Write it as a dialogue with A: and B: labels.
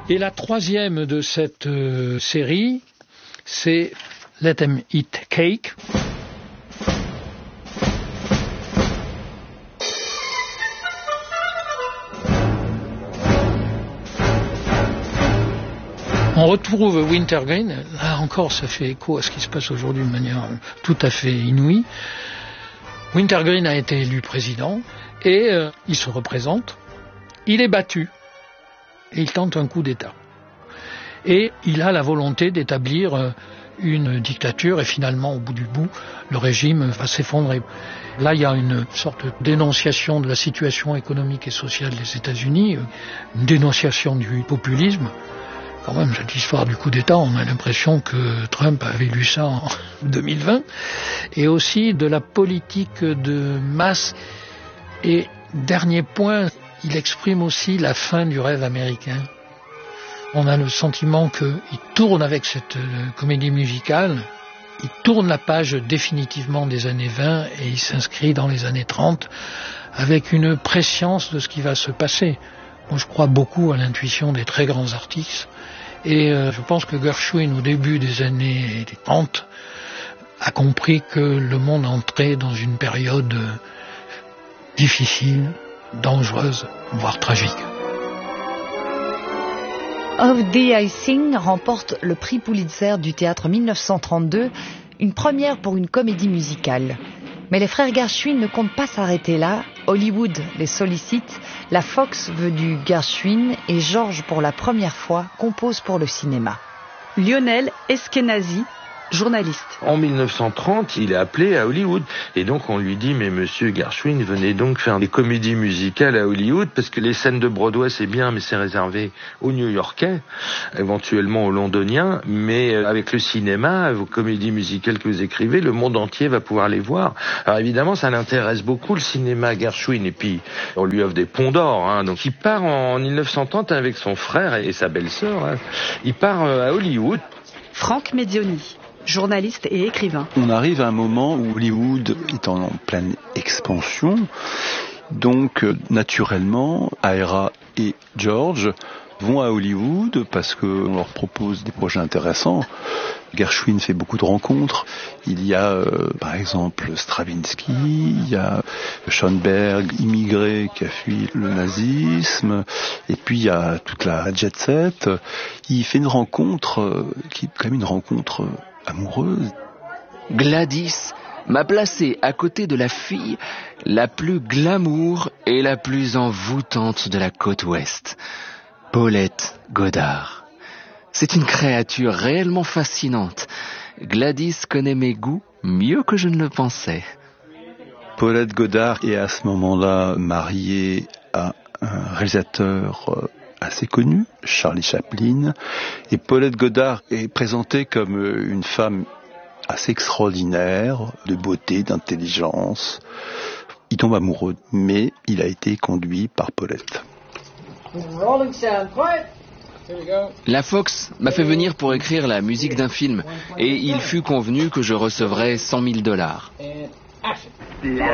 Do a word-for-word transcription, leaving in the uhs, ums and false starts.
A: Et la troisième de cette euh, série, c'est Let Them Eat Cake. On retrouve Wintergreen, là encore ça fait écho à ce qui se passe aujourd'hui de manière tout à fait inouïe. Wintergreen a été élu président et euh, il se représente, il est battu et il tente un coup d'État. Et il a la volonté d'établir euh, une dictature et finalement au bout du bout le régime va s'effondrer. Là il y a une sorte de dénonciation de la situation économique et sociale des États-Unis, une dénonciation du populisme. Quand même, cette histoire du coup d'État, on a l'impression que Trump avait lu ça en deux mille vingt, et aussi de la politique de masse. Et dernier point, il exprime aussi la fin du rêve américain. On a le sentiment qu'il tourne avec cette comédie musicale, il tourne la page définitivement des années vingt et il s'inscrit dans les années trente avec une prescience de ce qui va se passer. Moi, je crois beaucoup à l'intuition des très grands artistes. Et euh, je pense que Gershwin, au début des années trente, a compris que le monde entrait dans une période difficile, dangereuse, voire tragique.
B: Of Thee I Sing remporte le prix Pulitzer du théâtre mille neuf cent trente-deux, une première pour une comédie musicale. Mais les frères Gershwin ne comptent pas s'arrêter là. Hollywood les sollicite, la Fox veut du Gershwin et George, pour la première fois, compose pour le cinéma.
C: Lionel Eskenazi, journaliste.
D: En mille neuf cent trente, il est appelé à Hollywood. Et donc on lui dit, mais monsieur Gershwin, venez donc faire des comédies musicales à Hollywood, parce que les scènes de Broadway, c'est bien, mais c'est réservé aux New-Yorkais, éventuellement aux Londoniens. Mais avec le cinéma, vos comédies musicales que vous écrivez, le monde entier va pouvoir les voir. Alors évidemment, ça l'intéresse beaucoup, le cinéma Gershwin. Et puis, on lui offre des ponts d'or. Hein. Donc il part en mille neuf cent trente avec son frère et sa belle-sœur. Hein. Il part à Hollywood.
C: Franck Medioni, journaliste et écrivain.
E: On arrive à un moment où Hollywood est en pleine expansion, donc euh, naturellement, Ira et George vont à Hollywood parce qu'on leur propose des projets intéressants. Gershwin fait beaucoup de rencontres. Il y a euh, par exemple Stravinsky, il y a Schoenberg, immigré qui a fui le nazisme, et puis il y a toute la jet set. Il fait une rencontre euh, qui est quand même une rencontre euh, amoureuse.
F: Gladys m'a placé à côté de la fille la plus glamour et la plus envoûtante de la côte ouest, Paulette Goddard. C'est une créature réellement fascinante. Gladys connaît mes goûts mieux que je ne le pensais.
E: Paulette Goddard est à ce moment-là mariée à un réalisateur assez connu, Charlie Chaplin, et Paulette Goddard est présentée comme une femme assez extraordinaire, de beauté, d'intelligence. Il tombe amoureux, mais il a été conduit par Paulette.
F: La Fox m'a fait venir pour écrire la musique d'un film, et il fut convenu que je recevrais cent mille dollars.
G: La